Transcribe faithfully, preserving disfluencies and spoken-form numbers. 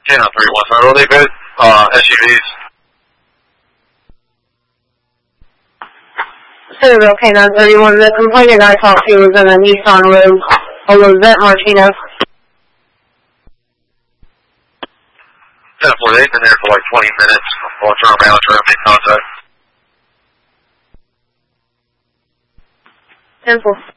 ten on three one seven. Are they good uh, S U Vs? Citadel K nine thirty-one, the complainant I talked to was in a Nissan Rogue, a Lizette Martinez. ten four, they've been there for like twenty minutes. I'll turn around, try to make contact. ten four.